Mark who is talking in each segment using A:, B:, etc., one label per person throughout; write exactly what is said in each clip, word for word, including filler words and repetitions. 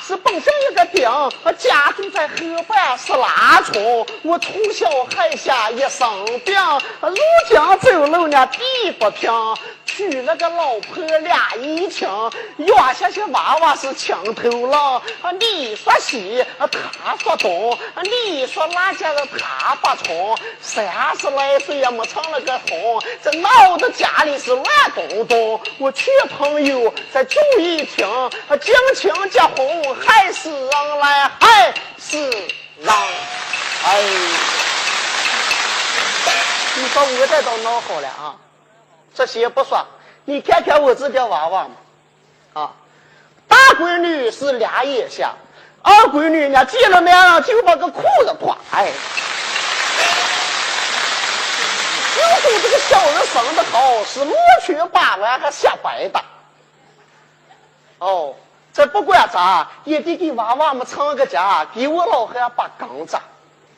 A: 是本身一个丁，家住在河畔是拉冲。我从小害下一生病，如今走路呢地不平，娶了个老婆俩一情，养下些娃娃是情头郎。你说西，他说东，你说哪家的他不从，三十来岁也没成了个红，这闹得家里是乱咚咚。我去朋友再注意听，惊情结婚还是让来还是让哎，你说我这都闹好了啊，这些不说，你看看我这个娃娃嘛，啊，大闺女是俩腋下，二闺女呢见了面上就把个裤子脱，哎，就说这个小人生的好，是摸去八万还下白的。哦，这不管咋，也得给娃娃们撑个家，给我老汉把缸子。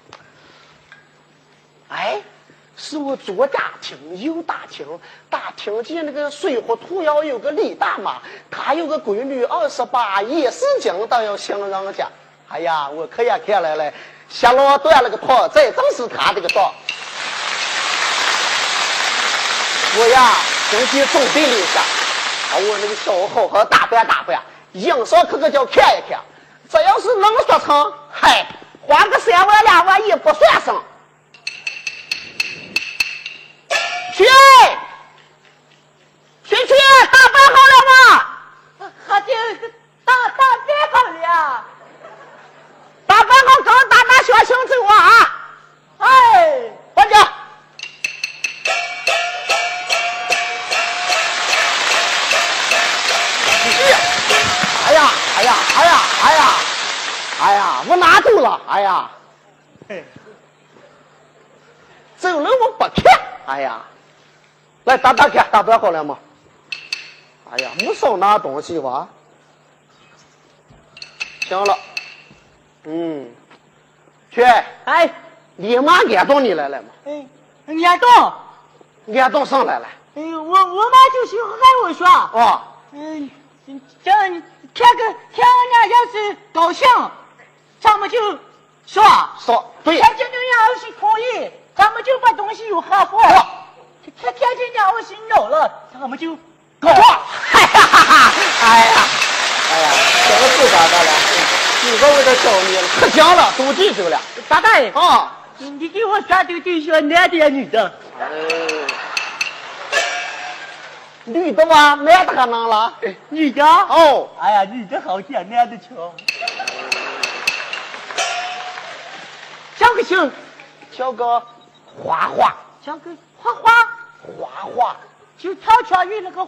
A: 哎，是我左打听右打听，打听见那个水户土窑有个李大妈，她有个闺女二十八，也是讲到要相让家。哎呀，我可也看来了，下落断了个套，这正是他这个道。我呀，今天总得留下，把我那个小好好打扮打扮，硬上可可叫看一看。这要是能说成，嗨，花个三万两万也不算什么。去，去去，打扮好了吗？
B: 还得打打扮好了，
A: 打扮好，刚打那小行走啊！哎，快点！哎呀，哎呀，哎呀，哎呀，哎呀，我拿住了！哎呀，走了我不看！哎呀。来打打看，打扮好了吗？哎呀，没少拿东西哇！行了，嗯，去，
B: 哎，
A: 你妈安动你来了吗？
B: 哎，安动，
A: 安动上来了。
B: 哎，我我妈就是喊我说，
A: 哦，
B: 嗯，这看个看俺要是高兴，咱们就说
A: 说对，
B: 看见人家要是可以，咱们就把东西有合伙。他天天家我心有了，咱们就
A: 搞。哎呀哈哈！哎呀，哎呀，这个不咋的了，几个我都教你了，可讲了，都记住了。
B: 大大爷
A: 啊，
B: 你给我选对对象，男的女的？
A: 嗯，女的吧，男的可能了。
B: 女的？
A: 哦，
B: 哎呀，女的好点，男的强。叫个姓，
A: 叫个花花，
B: 叫个花花。
A: 花花
B: 就跳跳遇那个